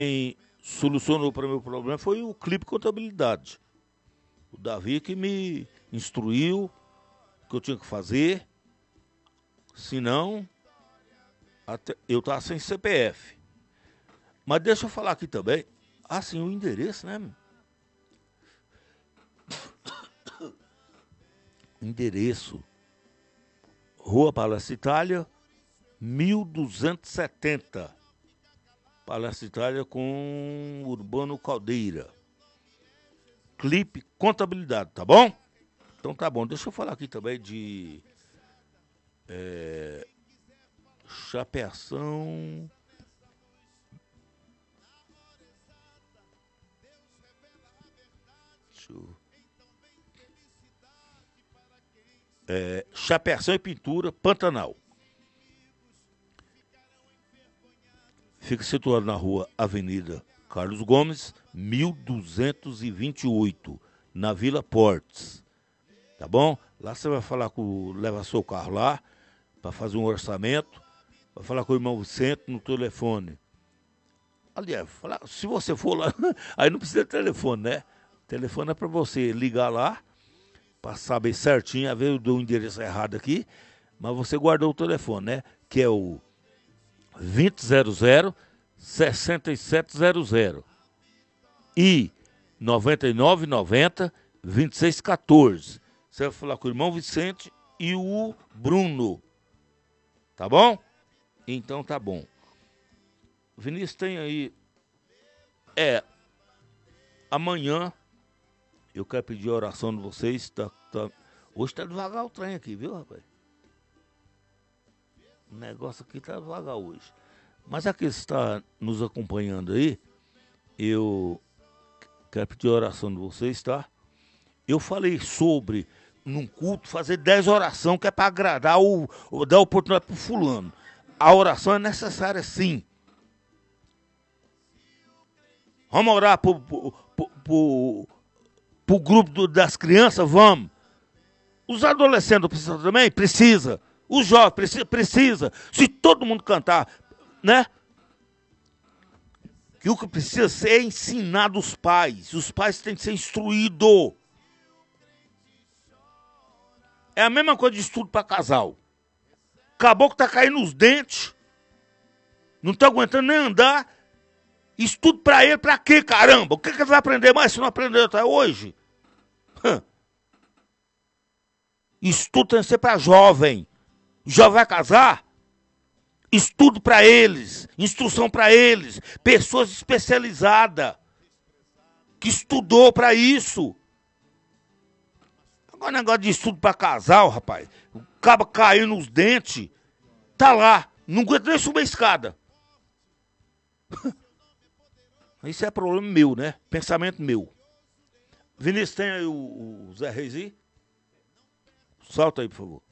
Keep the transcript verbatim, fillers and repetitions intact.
Quem solucionou para o meu problema foi o Clipe Contabilidade. O Davi que me instruiu o que eu tinha que fazer. Senão, até, eu estava sem C P F. Mas deixa eu falar aqui também. Ah, sim, o endereço, né? Endereço. Rua Palestra Itália, mil duzentos e setenta. Palestra Itália com Urbano Caldeira. Clipe Contabilidade, tá bom? Então tá bom. Deixa eu falar aqui também de é, chapeação. Deixa eu... É, chapeação e pintura Pantanal. Fica situado na rua Avenida Carlos Gomes, mil duzentos e vinte e oito, na Vila Portes. Tá bom? Lá você vai falar com, leva seu carro lá para fazer um orçamento, vai falar com o irmão Vicente no telefone. Aliás, falar, se você for lá, aí não precisa de telefone, né? O telefone é para você ligar lá, para saber certinho, às vezes eu dou o endereço errado aqui, mas você guardou o telefone, né? Que é o vinte zero zero, sessenta e sete zero zero e noventa e nove noventa, vinte e seis quatorze. Você vai falar com o irmão Vicente e o Bruno. Tá bom? Então tá bom. Vinícius, tem aí. É. Amanhã eu quero pedir a oração de vocês. Tá, tá, hoje tá devagar o trem aqui, viu, rapaz? O negócio aqui tá devagar hoje. Mas aqui está nos acompanhando aí, eu quero pedir a oração de vocês, tá? Eu falei sobre, num culto, fazer dez orações, que é para agradar ou dar oportunidade para o fulano. A oração é necessária, sim. Vamos orar para o grupo do, das crianças? Vamos. Os adolescentes precisam também? Precisa. Os jovens precisa, precisa. Se todo mundo cantar, né? Que o que precisa ser é ensinado os pais. Os pais têm que ser instruídos. É a mesma coisa de estudo para casal. Acabou que tá caindo os dentes. Não tá aguentando nem andar. Estudo para ele, para quê, caramba? O que, que ele vai aprender mais se não aprendeu até hoje? Hum. Estudo tem que ser para jovem. Jovem vai casar? Estudo para eles, instrução para eles, pessoas especializadas, que estudou para isso. Agora negócio de estudo para casal, rapaz, o cabo caiu nos dentes, tá lá, não aguenta nem subir a escada. Isso é problema meu, né? Pensamento meu. Vinícius, tem aí o, o Zé Reis aí? Solta aí, por favor.